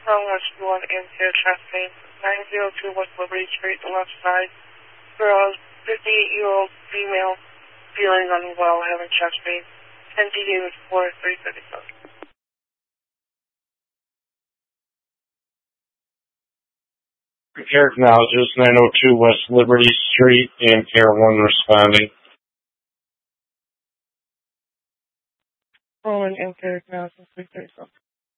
From West 1 into chest pain. 902 West Liberty Street, the left side. Girl, 58-year-old female, feeling unwell, having chest pain. 10 DD with 4337. Air acknowledges 902 West Liberty Street and Air 1 responding. Roman and Air acknowledges 337.